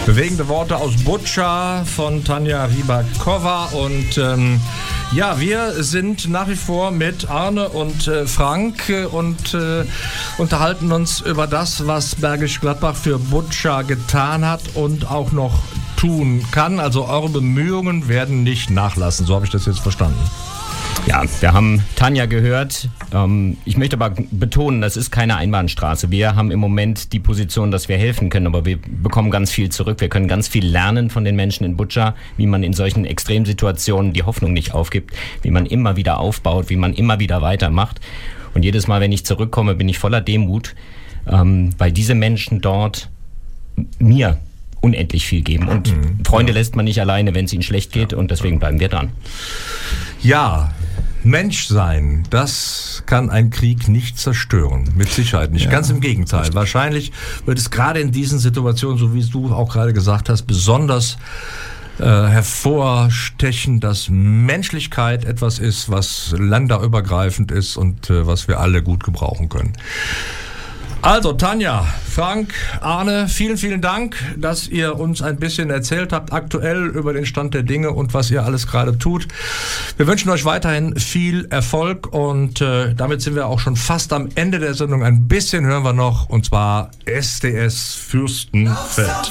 Bewegende Worte aus Butscha von Tanja Rybakova. Und wir sind nach wie vor mit Arne und Frank und unterhalten uns über das, was Bergisch Gladbach für Butscha getan hat und auch noch tun kann. Also eure Bemühungen werden nicht nachlassen, so habe ich das jetzt verstanden. Ja, wir haben Tanja gehört. Ich möchte aber betonen, das ist keine Einbahnstraße. Wir haben im Moment die Position, dass wir helfen können, aber wir bekommen ganz viel zurück. Wir können ganz viel lernen von den Menschen in Butscha, wie man in solchen Extremsituationen die Hoffnung nicht aufgibt, wie man immer wieder aufbaut, wie man immer wieder weitermacht. Und jedes Mal, wenn ich zurückkomme, bin ich voller Demut, weil diese Menschen dort mir unendlich viel geben. Und Freunde lässt man nicht alleine, wenn es ihnen schlecht geht, und deswegen bleiben wir dran. Ja, Menschsein, das kann ein Krieg nicht zerstören. Mit Sicherheit nicht. Ja. Ganz im Gegenteil. Wahrscheinlich wird es gerade in diesen Situationen, so wie du auch gerade gesagt hast, besonders hervorstechen, dass Menschlichkeit etwas ist, was länderübergreifend ist und was wir alle gut gebrauchen können. Also Tanja, Frank, Arne, vielen, vielen Dank, dass ihr uns ein bisschen erzählt habt, aktuell über den Stand der Dinge und was ihr alles gerade tut. Wir wünschen euch weiterhin viel Erfolg und damit sind wir auch schon fast am Ende der Sendung. Ein bisschen hören wir noch, und zwar SDS Fürstenfeld.